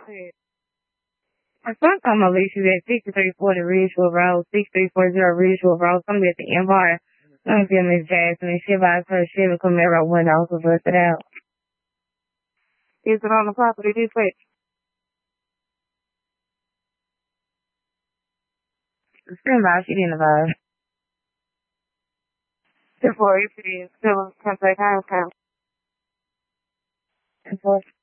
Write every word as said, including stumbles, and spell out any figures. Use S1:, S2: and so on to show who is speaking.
S1: I think I'm gonna leave you at sixty-three forty Ridgewood Road, sixty-three forty Ridgewood Road. Somebody at the Empire. I'm gonna Miss Jackson and she buys her Chevy Camaro windows to bust it out. Is it on the property this way? Stand by, she didn't advise. Therefore, if it is still contact home count.